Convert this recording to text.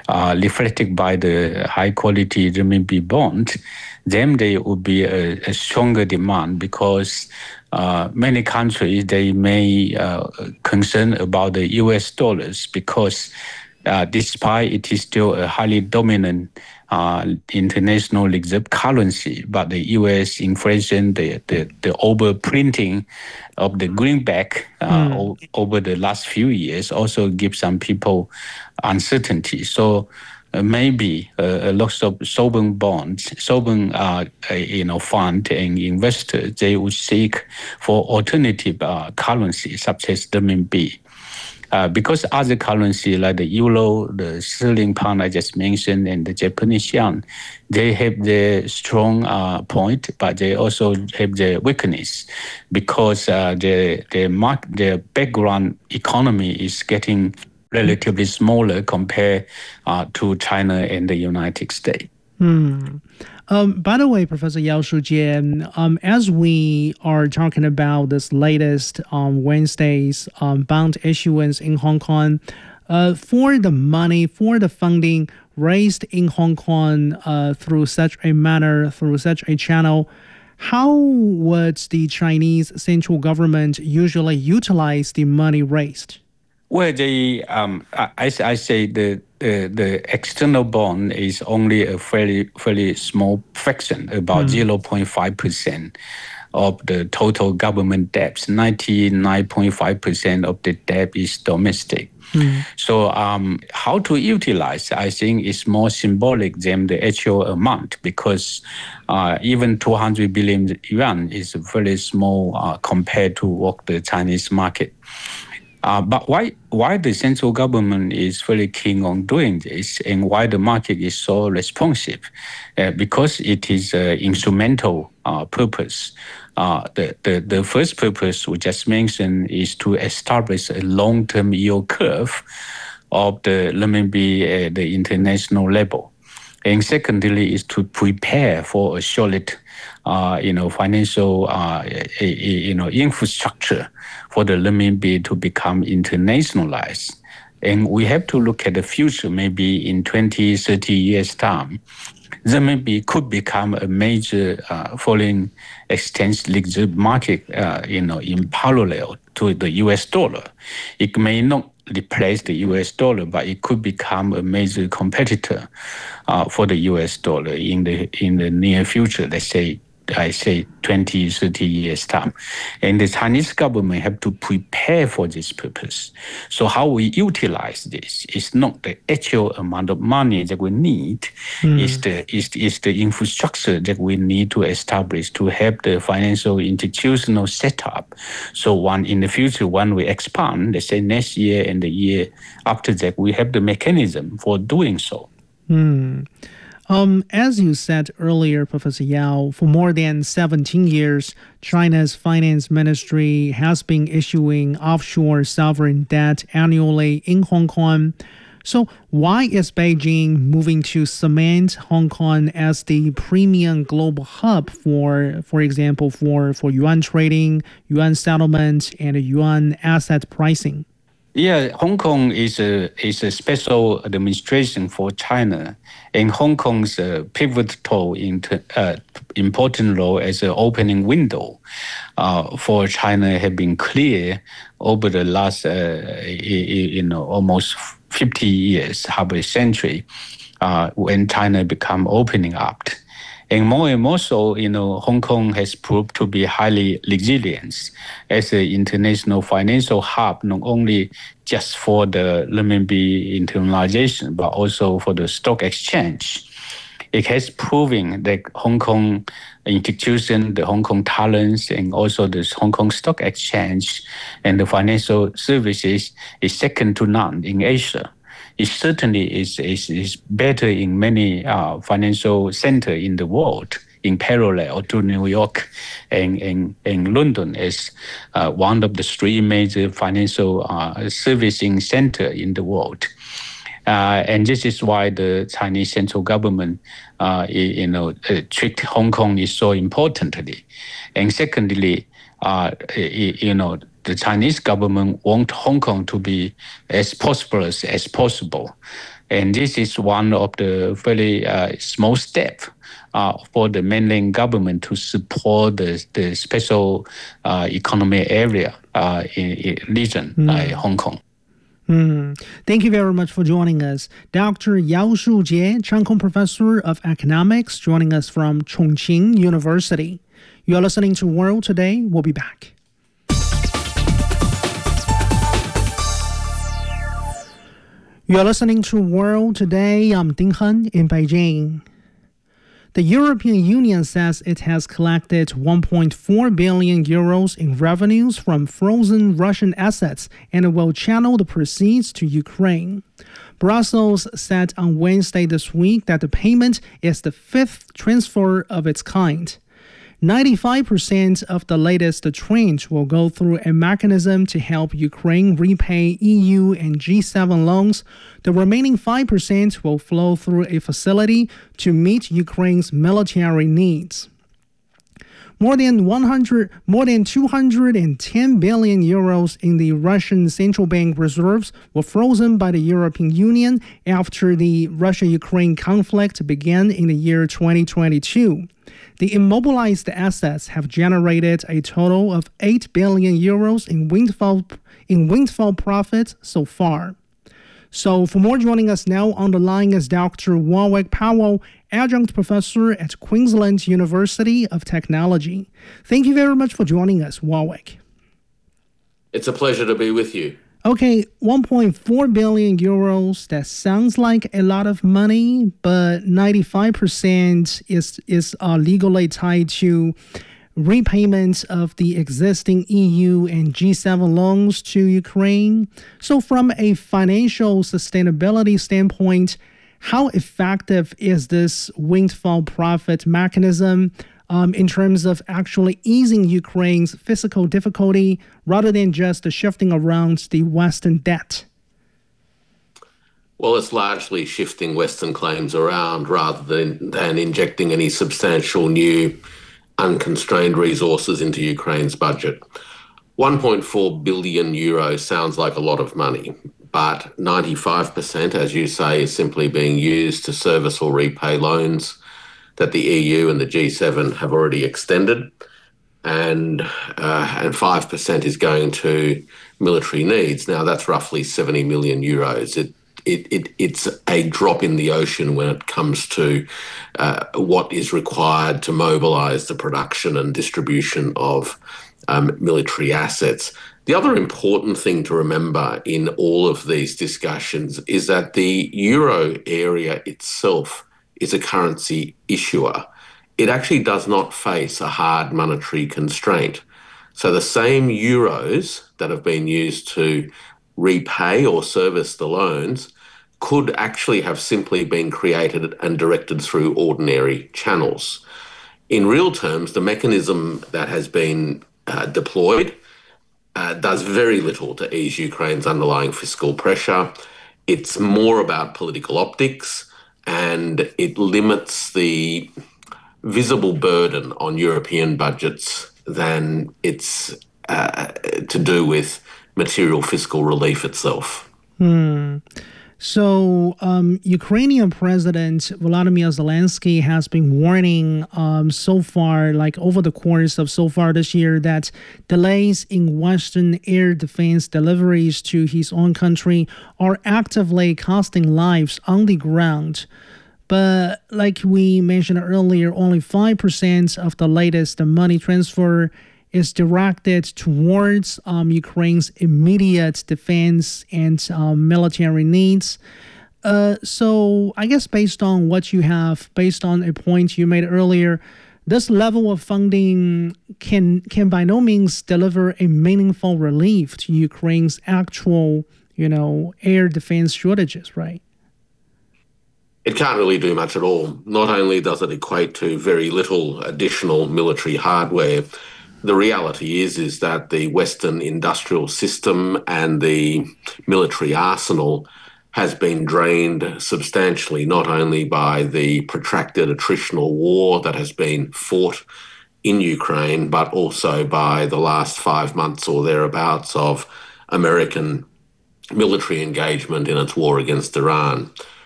reflected by the high-quality renminbi bond, then there would be a stronger demand because many countries, they may concern about the US dollars because despite it is still a highly dominant international reserve currency, but the U.S. inflation, the overprinting of the greenback over the last few years also gives some people uncertainty. So maybe a lot of sovereign bonds, sovereign fund and investors, they would seek for alternative currencies such as the renminbi. Because other currency like the euro, the sterling pound I just mentioned, and the Japanese yen, they have their strong point, but they also have their weakness because their background economy is getting relatively smaller compared to China and the United States. By the way, Professor Yao Shujian, as we are talking about this latest Wednesday's bond issuance in Hong Kong, for the money, for the funding raised in Hong Kong through such a manner, through such a channel, how would the Chinese central government usually utilize the money raised? Well, I say the external bond is only a fairly small fraction, about 0.5% of the total government debts. 99.5% of the debt is domestic. So how to utilize, I think, is more symbolic than the actual amount because even 200 billion yuan is very small compared to what the Chinese market. But why the central government is very keen on doing this and why the market is so responsive? Because it is an instrumental purpose. The first purpose we just mentioned is to establish a long-term yield curve of the renminbi at the international level. And secondly is to prepare for a solid financial infrastructure for the renminbi to become internationalized. And we have to look at the future, maybe in 20, 30 years' time. Renminbi could become a major foreign exchange reserve market, in parallel to the US dollar. It may not replace the US dollar, but it could become a major competitor for the US dollar in the near future, let's say 20, 30 years' time. And the Chinese government have to prepare for this purpose. So how we utilize this is not the actual amount of money that we need, is the infrastructure that we need to establish to have the financial institutional setup. So in the future, when we expand, let's say next year and the year after that, we have the mechanism for doing so. As you said earlier, Professor Yao, for more than 17 years, China's finance ministry has been issuing offshore sovereign debt annually in Hong Kong. So why is Beijing moving to cement Hong Kong as the premium global hub for example, for yuan trading, yuan settlement, and yuan asset pricing? Yeah, Hong Kong is a special administration for China, and Hong Kong's pivotal important role as an opening window for China have been clear over the last almost 50 years, half a century, when China become opening up. And more so, Hong Kong has proved to be highly resilient as an international financial hub, not only just for the renminbi internalization, but also for the stock exchange. It has proven that Hong Kong institution, the Hong Kong talents, and also the Hong Kong Stock Exchange and the financial services is second to none in Asia. It certainly is better in many financial centers in the world, in parallel to New York and London as one of the three major financial servicing centers in the world. And this is why the Chinese central government, treat Hong Kong is so importantly. And secondly, the Chinese government want Hong Kong to be as prosperous as possible. And this is one of the very small steps for the mainland government to support the special economic area in region like Hong Kong. Thank you very much for joining us. Dr. Yao Shujie, Cheung Kong Professor of Economics, joining us from Chongqing University. You are listening to World Today. We'll be back. You are listening to World Today. I'm Ding Hen in Beijing. The European Union says it has collected 1.4 billion euros in revenues from frozen Russian assets and will channel the proceeds to Ukraine. Brussels said on Wednesday this week that the payment is the fifth transfer of its kind. 95% of the latest tranche will go through a mechanism to help Ukraine repay EU and G7 loans. The remaining 5% will flow through a facility to meet Ukraine's military needs. More than 210 billion euros in the Russian central bank reserves were frozen by the European Union after the Russia-Ukraine conflict began in the year 2022. The immobilized assets have generated a total of 8 billion euros in windfall profits so far. So for more, joining us now on the line is Dr. Warwick Powell, Adjunct Professor at Queensland University of Technology. Thank you very much for joining us, Warwick. It's a pleasure to be with you. Okay, 1.4 billion euros, that sounds like a lot of money, but 95% is legally tied to repayments of the existing EU and G7 loans to Ukraine. So from a financial sustainability standpoint, how effective is this windfall profit mechanism in terms of actually easing Ukraine's fiscal difficulty rather than just shifting around the Western debt? Well, it's largely shifting Western claims around rather than injecting any substantial new unconstrained resources into Ukraine's budget. 1.4 billion euros sounds like a lot of money, but 95%, as you say, is simply being used to service or repay loans that the EU and the G7 have already extended, and 5% is going to military needs. Now, that's roughly 70 million euros. It's a drop in the ocean when it comes to what is required to mobilise the production and distribution of military assets. The other important thing to remember in all of these discussions is that the euro area itself is a currency issuer. It actually does not face a hard monetary constraint. So the same euros that have been used to repay or service the loans could actually have simply been created and directed through ordinary channels. In real terms, the mechanism that has been deployed does very little to ease Ukraine's underlying fiscal pressure. It's more about political optics, and it limits the visible burden on European budgets than it's to do with material fiscal relief itself. So, Ukrainian President Volodymyr Zelensky has been warning so far, like over the course of so far this year, that delays in Western air defense deliveries to his own country are actively costing lives on the ground. But like we mentioned earlier, only 5% of the latest money transfer is directed towards Ukraine's immediate defense and military needs. So I guess based on what you have, based on a point you made earlier, this level of funding can by no means deliver a meaningful relief to Ukraine's actual, air defense shortages, right? It can't really do much at all. Not only does it equate to very little additional military hardware, the reality is that the Western industrial system and the military arsenal has been drained substantially, not only by the protracted attritional war that has been fought in Ukraine, but also by the last 5 months or thereabouts of American military engagement in its war against Iran.